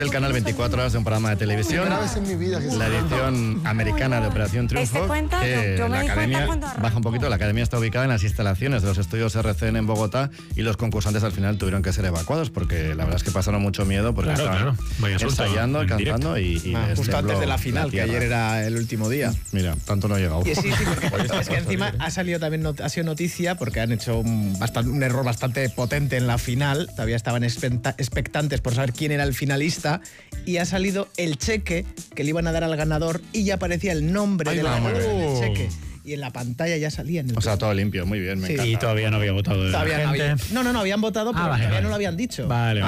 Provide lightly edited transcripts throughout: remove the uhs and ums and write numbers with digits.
El canal 24 horas de un programa de televisión, la edición americana de Operación Triunfo, que la academia baja un poquito. La academia está ubicada en las instalaciones de los estudios RCN en Bogotá y los concursantes al final tuvieron que ser evacuados porque la verdad es que pasaron mucho miedo porque estaban ensayando, cantando y justo antes de la final, que ayer era el último día. Mira, tanto no ha llegado. Sí, porque es que encima ha salido también, ha sido noticia porque han hecho un error bastante potente en la final. Todavía estaban expectantes por saber quién era el finalista y ha salido el cheque que le iban a dar al ganador y ya aparecía el nombre del ganador en el cheque. Y en la pantalla ya salía. O sea, todo limpio, muy bien, me encanta. Y todavía no había votado. No habían votado, pero todavía no lo habían dicho. Vale.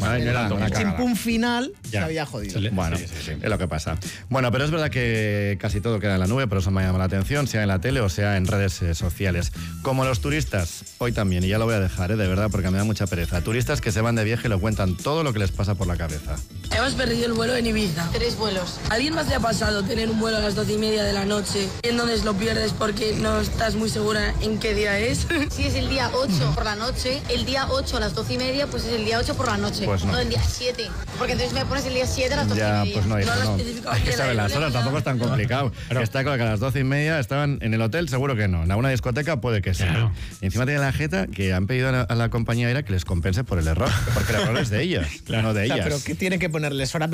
El chimpún final se había jodido. Bueno, es lo que pasa. Bueno, pero es verdad que casi todo queda en la nube, por eso me llama la atención, sea en la tele o sea en redes sociales. Como los turistas, hoy también, y ya lo voy a dejar, de verdad, porque me da mucha pereza. Turistas que se van de viaje y lo cuentan todo lo que les pasa por la cabeza. Hemos perdido el vuelo en Ibiza. 3 vuelos. ¿A alguien más le ha pasado tener un vuelo a las 12:30 de la noche y entonces lo pierdes porque no estás muy segura en qué día es? Si es el día 8 por la noche, el día 8 a las 12:30, pues es el día 8 por la noche. Pues no. No el día 7. Porque entonces me pones el día 7 a las 12:30. Ya, pues no, hijo, no. Hay que saber las horas, tampoco es tan complicado. Está claro que a las 12:30 estaban en el hotel, seguro que no. En alguna discoteca puede que sí. Claro. Y encima tiene la jeta que han pedido a la compañía aérea que les compense por el error. Porque el error es de ellas, no de ellas. Pero ¿qué tiene que ponerles? ¿Ahora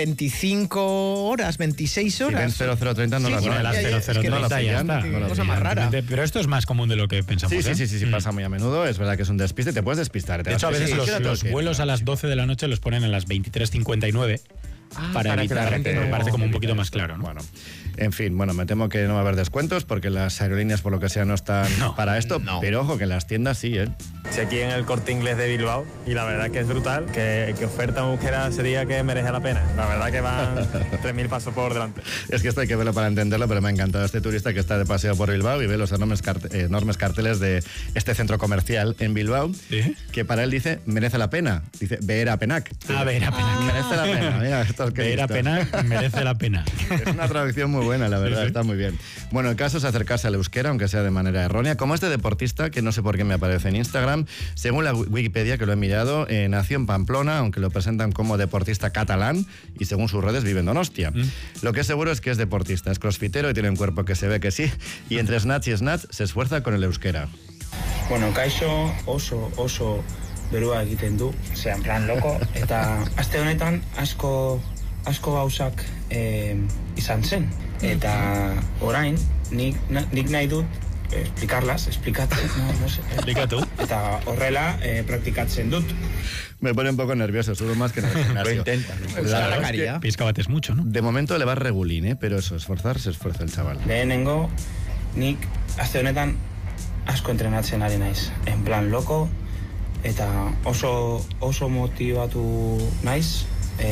25 horas, 26 horas? Si ven 0030 no las las 0030 ya está. Cosa más rara. Pero esto es más común de lo que pensamos. Sí, pasa muy a menudo. Es verdad que es un despiste, te puedes despistar. De hecho, a veces los vuelos a las 12 de la noche los ponen a las 23:59 para evitar, me parece como un poquito más claro, ¿no? Bueno, en fin, me temo que no va a haber descuentos porque las aerolíneas, por lo que sea, no están para esto. Pero ojo, que en las tiendas sí, ¿eh? Si aquí en el Corte Inglés de Bilbao, y la verdad que es brutal, que oferta Euskera sería que merece la pena. La verdad que van 3.000 pasos por delante. Es que esto hay que verlo para entenderlo, pero me ha encantado este turista que está de paseo por Bilbao y ve los enormes carteles de este centro comercial en Bilbao, que para él dice, merece la pena. Dice, ver a Penac. Ver a Penac. Merece la pena. Mira, esto es que ver a Penac, merece la pena. Es una traducción muy buena, la verdad, está muy bien. Bueno, el caso es acercarse al euskera, aunque sea de manera errónea, como este deportista, que no sé por qué me aparece en Instagram. Según la Wikipedia, que lo he mirado, nació en Pamplona, aunque lo presentan como deportista catalán, y según sus redes vive en Donostia. Lo que es seguro es que es deportista, es crossfitero y tiene un cuerpo que se ve que sí, y entre snatch y snatch se esfuerza con el euskera. Bueno, kaixo oso berua egiten du, en plan loko, eta aste honetan asko gauzak izan zen, eta orain nik nahi dut explikatzen, no sé. Explica tú. Eta horrela praktikatzen dut. Me pone un poco nervioso, solo más que en el gimnasio. Lo intenta, ¿no? Piscabates mucho, ¿no? De momento le va regulín, pero eso, esforzar, se esfuerza el chaval. Lehenengo, nik aste honetan asko entrenatzen ari naiz. En plan loko, eta oso motivatu naiz.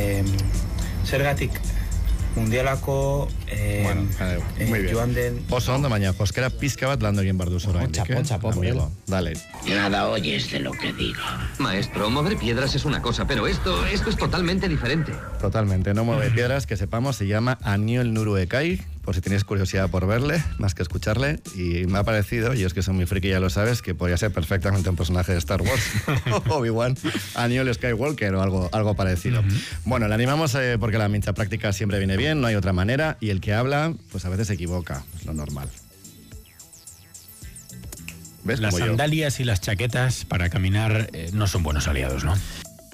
Zergatik mundialako muy bien. joan den... Oso ondo, baina joskera pizka bat landu egin bardu zora. Pontxa, amigo. Dale. Nada oyes de lo que digo. Maestro, mover piedras es una cosa, pero esto es totalmente diferente. Totalmente, no mueve piedras, que sepamos, se llama Aniol Nuruekai, por si tenéis curiosidad por verle, más que escucharle, y me ha parecido, y es que soy muy friki, ya lo sabes, que podría ser perfectamente un personaje de Star Wars, Obi-Wan, Aniol Skywalker o algo parecido. Bueno, le animamos porque la mincha práctica siempre viene bien, no hay otra manera, y el que habla, pues a veces se equivoca, es lo normal. ¿Ves? Las sandalias y las chaquetas para caminar no son buenos aliados, ¿no?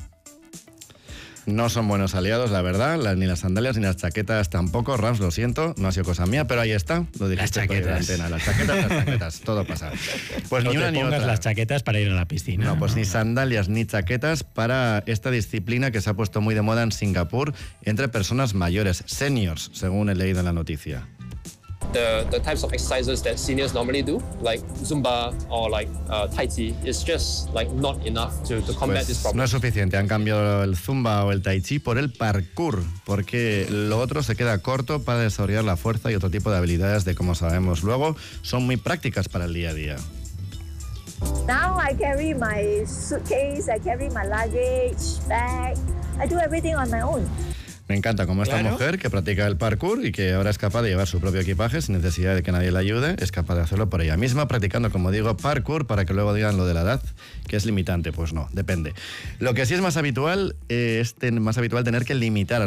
No son buenos aliados, la verdad, ni las sandalias ni las chaquetas tampoco. Rams, lo siento, no ha sido cosa mía, pero ahí está. Lo dijiste por la antena. Las chaquetas, todo pasa. Pues no ni una te ni pongas otra. las chaquetas para ir a la piscina. No, pues ni sandalias ni chaquetas para esta disciplina que se ha puesto muy de moda en Singapur entre personas mayores, seniors, según he leído en la noticia. The types of exercises that seniors normally do, like Zumba or like Tai Chi, is just like not enough to combat this problem. No es suficiente, han cambiado el Zumba o el Tai Chi por el parkour, porque lo otro se queda corto para desarrollar la fuerza y otro tipo de habilidades de, como sabemos luego, son muy prácticas para el día a día. Now I carry my suitcase, I carry my luggage, bag, I do everything on my own. Me encanta como esta mujer que practica el parkour y que ahora es capaz de llevar su propio equipaje sin necesidad de que nadie la ayude, es capaz de hacerlo por ella misma, practicando, como digo, parkour, para que luego digan lo de la edad, que es limitante. Pues no, depende. Lo que sí es más habitual tener que limitar a